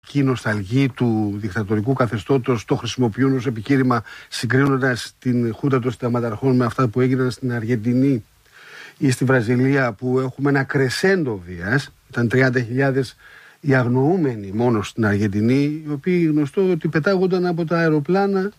και η νοσταλγή του δικτατορικού καθεστώτος το χρησιμοποιούν ως επιχείρημα, συγκρίνοντας την χούντα των συνταγματαρχών με αυτά που έγιναν στην Αργεντινή ή στη Βραζιλία, που έχουμε ένα κρεσέντο βίας. Ήταν 30.000 οι αγνοούμενοι μόνο στην Αργεντινή, οι οποίοι γνωστό ότι πετάγονταν από τα αεροπλάνα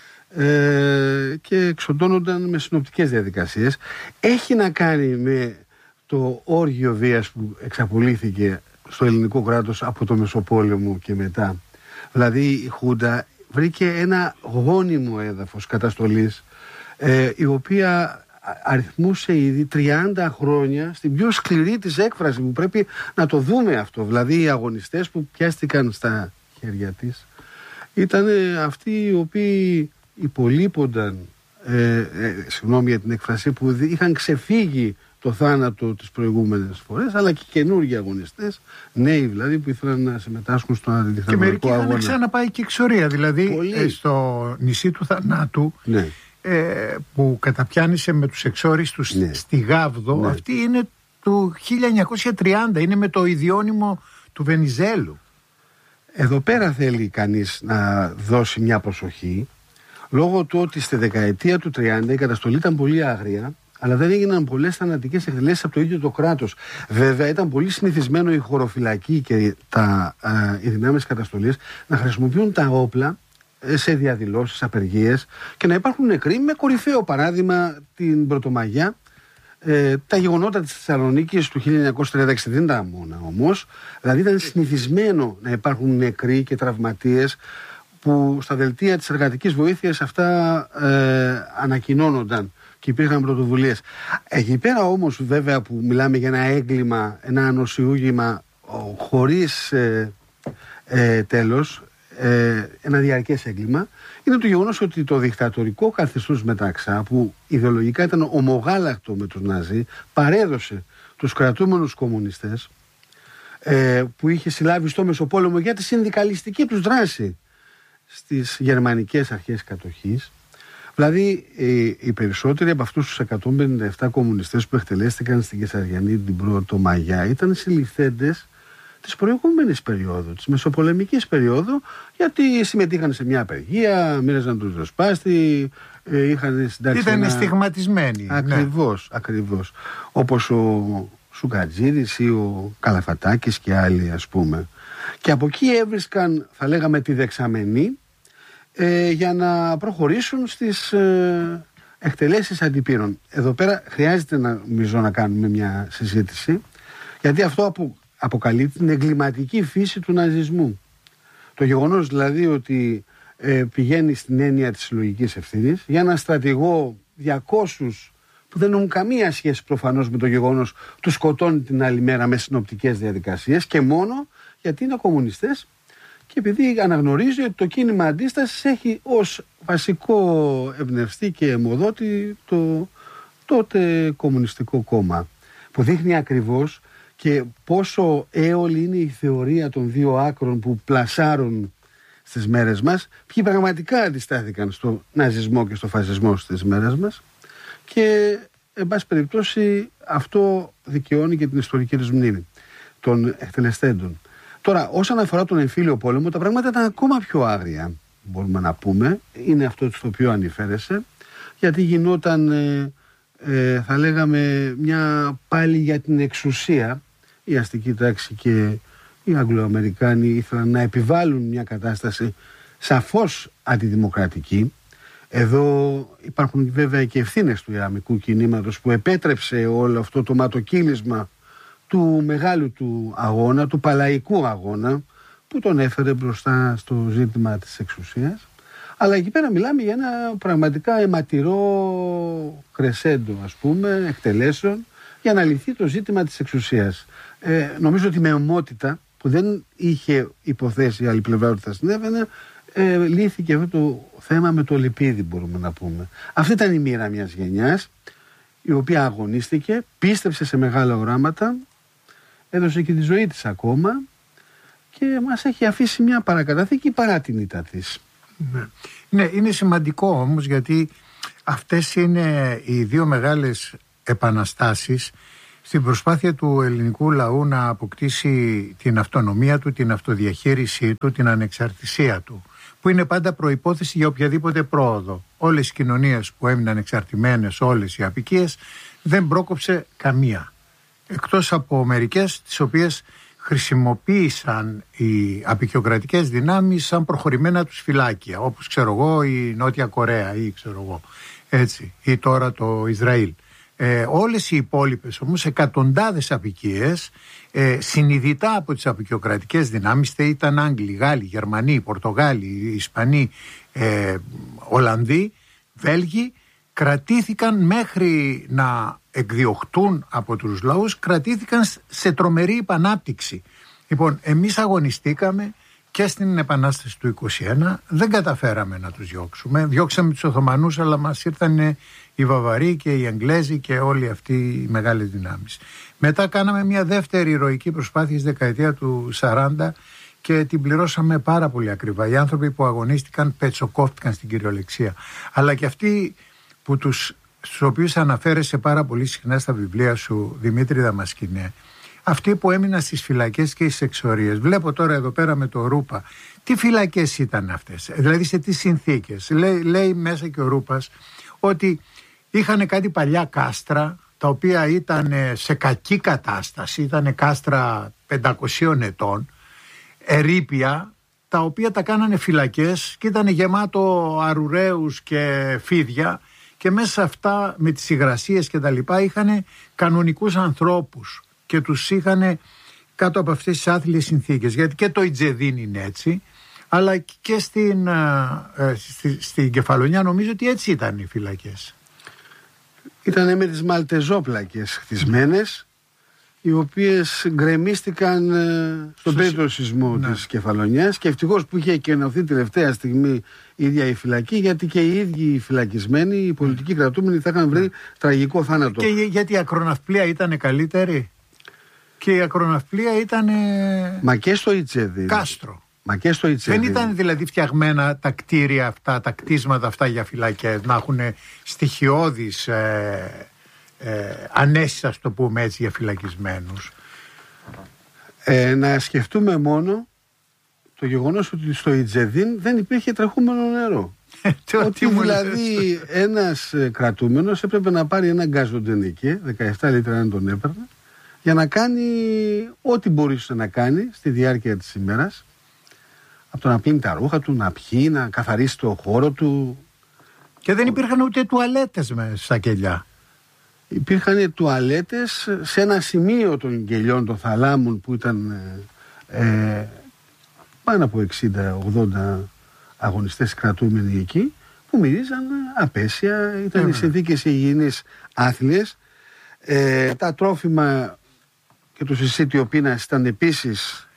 και εξοντώνονταν με συνοπτικές διαδικασίες. Έχει να κάνει με το όργιο βίας που εξαπολύθηκε στο ελληνικό κράτος από το Μεσοπόλεμο και μετά. Δηλαδή η Χούντα βρήκε ένα γόνιμο έδαφος καταστολής, η οποία αριθμούσε ήδη 30 χρόνια στην πιο σκληρή της έκφραση, που πρέπει να το δούμε αυτό. Δηλαδή οι αγωνιστές που πιάστηκαν στα χέρια της ήταν αυτοί οι οποίοι υπολείπονταν, συγγνώμη για την έκφραση, που είχαν ξεφύγει το θάνατο τις προηγούμενες φορές, αλλά και καινούργιοι αγωνιστές, νέοι δηλαδή, που ήθελαν να συμμετάσχουν στον αντιδικτατορικό αγώνα. Και μερικοί είχαν ξαναπάει και εξορία, δηλαδή στο νησί του θανάτου, ναι, που καταπιάνησε με τους εξόριστους, ναι, στη Γάβδο, ναι, αυτή είναι του 1930, είναι με το ιδιώνυμο του Βενιζέλου. Εδώ πέρα θέλει κανείς να δώσει μια προσοχή, λόγω του ότι στη δεκαετία του 30 η καταστολή ήταν πολύ άγρια, αλλά δεν έγιναν πολλές θανατικές εκτελέσεις από το ίδιο το κράτος. Βέβαια, ήταν πολύ συνηθισμένο η χωροφυλακή και οι δυνάμεις καταστολής να χρησιμοποιούν τα όπλα σε διαδηλώσεις, απεργίες, και να υπάρχουν νεκροί, με κορυφαίο παράδειγμα την Πρωτομαγιά. Τα γεγονότα της Θεσσαλονίκης του 1930 δεν ήταν μόνα όμως. Δηλαδή ήταν συνηθισμένο να υπάρχουν νεκροί και τραυματίες, που στα δελτία της εργατικής βοήθειας αυτά ανακοινώνονταν και υπήρχαν πρωτοβουλίες. Εκεί πέρα όμως, βέβαια, που μιλάμε για ένα έγκλημα, ένα ανοσιούγημα χωρίς τέλος, ένα διαρκές έγκλημα, είναι το γεγονός ότι το δικτατορικό καθεστώς Μεταξά, που ιδεολογικά ήταν ομογάλακτο με τους Ναζί, παρέδωσε τους κρατούμενους κομμουνιστές, που είχε συλλάβει στο Μεσοπόλεμο για τη συνδικαλιστική τους δράση στις γερμανικές αρχές κατοχής. Δηλαδή οι περισσότεροι από αυτούς τους 157 κομμουνιστές που εκτελέστηκαν στην Κεσαριανή την Πρωτομαγιά ήταν συλληφθέντες της προηγούμενης περίοδου, της μεσοπολεμικής περίοδου, γιατί συμμετείχαν σε μια απεργία, μοίραζαν τους δοσπάστη, είχαν συντάξει. Ήταν στιγματισμένοι. Ακριβώς, ναι, ακριβώς. Όπως ο Σουκατζίδης ή ο Καλαφατάκης και άλλοι, ας πούμε. Και από εκεί έβρισκαν, θα λέγαμε, τη δεξαμενή, για να προχωρήσουν στις εκτελέσεις αντιπύρων. Εδώ πέρα χρειάζεται να κάνουμε μια συζήτηση, γιατί αυτό αποκαλύπτει την εγκληματική φύση του ναζισμού. Το γεγονός δηλαδή ότι πηγαίνει στην έννοια της συλλογικής ευθύνης για ένα στρατηγό 200 που δεν έχουν καμία σχέση προφανώς με το γεγονός, του σκοτώνει την άλλη μέρα με συνοπτικές διαδικασίες, και μόνο γιατί είναι κομμουνιστές και επειδή αναγνωρίζει ότι το κίνημα αντίστασης έχει ως βασικό εμπνευστή και αιμοδότη το τότε Κομμουνιστικό Κόμμα, που δείχνει ακριβώς και πόσο έολη είναι η θεωρία των δύο άκρων που πλασάρουν στις μέρες μας, ποιοι πραγματικά αντιστάθηκαν στο ναζισμό και στο φασισμό στις μέρες μας, και εν πάση περιπτώσει αυτό δικαιώνει και την ιστορική της μνήμη των εκτελεστέντων. Τώρα, όσον αφορά τον εμφύλιο πόλεμο, τα πράγματα ήταν ακόμα πιο άγρια, μπορούμε να πούμε. Είναι αυτό στο οποίο ανηφέρεσαι, γιατί γινόταν, θα λέγαμε, μια πάλι για την εξουσία. Η αστική τάξη και οι Αγγλοαμερικάνοι ήθελαν να επιβάλλουν μια κατάσταση σαφώς αντιδημοκρατική. Εδώ υπάρχουν βέβαια και ευθύνες του Ιρλανδικού κινήματος, που επέτρεψε όλο αυτό το ματοκύλισμα του μεγάλου του αγώνα, του παλαϊκού αγώνα, που τον έφερε μπροστά στο ζήτημα της εξουσίας. Αλλά εκεί πέρα μιλάμε για ένα πραγματικά αιματηρό κρεσέντο, ας πούμε, εκτελέσεων, για να λυθεί το ζήτημα της εξουσίας. Νομίζω ότι με ομότητα, που δεν είχε υποθέσει η άλλη πλευρά ότι θα συνέβαινε, λύθηκε αυτό το θέμα με το λιπίδι, μπορούμε να πούμε. Αυτή ήταν η μοίρα μιας γενιάς, η οποία αγωνίστηκε, πίστεψε σε μεγάλα οράματα, έδωσε και τη ζωή της ακόμα και μας έχει αφήσει μια παρακαταθήκη παρά την ήττα της. Ναι, είναι σημαντικό όμως, γιατί αυτές είναι οι δύο μεγάλες επαναστάσεις στην προσπάθεια του ελληνικού λαού να αποκτήσει την αυτονομία του, την αυτοδιαχείρισή του, την ανεξαρτησία του, που είναι πάντα προϋπόθεση για οποιαδήποτε πρόοδο. Όλες οι κοινωνίες που έμειναν εξαρτημένες, όλες οι αποικίες, δεν πρόκοψε καμία. Εκτός από μερικές τις οποίες χρησιμοποίησαν οι αποικιοκρατικές δυνάμεις σαν προχωρημένα τους φυλάκια, όπως ξέρω εγώ η Νότια Κορέα ή ξέρω εγώ, έτσι, ή τώρα το Ισραήλ. Όλες οι υπόλοιπες όμως εκατοντάδες αποικίες συνειδητά από τις αποικιοκρατικές δυνάμεις, είτε ήταν Άγγλοι, Γάλλοι, Γερμανοί, Πορτογάλοι, Ισπανοί, Ολλανδοί, Βέλγοι, κρατήθηκαν μέχρι να εκδιωχτούν από τους λαούς, κρατήθηκαν σε τρομερή υπανάπτυξη. Λοιπόν, εμείς αγωνιστήκαμε και στην Επανάσταση του 1921, δεν καταφέραμε να τους διώξουμε. Διώξαμε τους Οθωμανούς, αλλά μας ήρθαν οι Βαβαροί και οι Εγγλέζοι και όλοι αυτοί οι μεγάλες δυνάμεις. Μετά κάναμε μια δεύτερη ηρωική προσπάθεια στη δεκαετία του 40 και την πληρώσαμε πάρα πολύ ακριβά. Οι άνθρωποι που αγωνίστηκαν πετσοκόφτηκαν στην κυριολεξία. Αλλά και αυτοί στους οποίους αναφέρεσαι πάρα πολύ συχνά στα βιβλία σου, Δημήτρη Δαμασκηνέ, αυτοί που έμειναν στις φυλακές και στις εξορίες. Βλέπω τώρα εδώ πέρα με το Ρούπα. Τι φυλακές ήταν αυτές, δηλαδή σε τι συνθήκες? Λέει μέσα και ο Ρούπας ότι είχαν κάτι παλιά κάστρα, τα οποία ήταν σε κακή κατάσταση, ήταν κάστρα 500 ετών, ερείπια, τα οποία τα κάνανε φυλακές και ήταν γεμάτο αρουραίους και φίδια, και μέσα σε αυτά με τις υγρασίες και τα λοιπά είχαν κανονικούς ανθρώπους και τους είχαν κάτω από αυτές τις άθλιες συνθήκες, γιατί και το Ιτζεδίν είναι έτσι, αλλά και στην Κεφαλονιά νομίζω ότι έτσι ήταν οι φυλακές. Ήταν με τις μαλτεζόπλακες χτισμένες, οι οποίες γκρεμίστηκαν στον τρίτο σεισμό της Κεφαλονιάς, και ευτυχώς που είχε εκενωθεί τελευταία στιγμή η ίδια η φυλακή, γιατί και οι ίδιοι οι φυλακισμένοι, οι πολιτικοί κρατούμενοι, θα είχαν βρει τραγικό θάνατο. Και γιατί η ακροναυπλία ήταν καλύτερη. Και η ακροναυπλία ήταν. Μα και στο Ιτσέδι. Κάστρο. Μα και στο Ιτσέδι. Δεν ήταν δηλαδή φτιαγμένα τα κτίρια αυτά, τα κτίσματα αυτά για φυλακές, να έχουν στοιχειώδεις ανέσεις, ας το πούμε έτσι, για φυλακισμένους. Να σκεφτούμε μόνο το γεγονός ότι στο Ιτζεδίν δεν υπήρχε τρεχούμενο νερό. Ότι δηλαδή ένας κρατούμενος έπρεπε να πάρει ένα γκαζοντενίκε, 17 λίτρα αν τον έπαιρνε, για να κάνει ό,τι μπορούσε να κάνει στη διάρκεια της ημέρας, από το να πλύνει τα ρούχα του, να πιει, να καθαρίσει το χώρο του. Και δεν υπήρχαν ούτε τουαλέτες μέσα στα κελιά. Υπήρχαν τουαλέτες σε ένα σημείο των κελιών, των θαλάμων, που ήταν πάνω από 60-80 αγωνιστές κρατούμενοι εκεί, που μυρίζαν απέσια, ήταν οι συνθήκες υγιεινής άθλιες. Τα τρόφιμα και του συσίτιο πείνας ήταν επίσης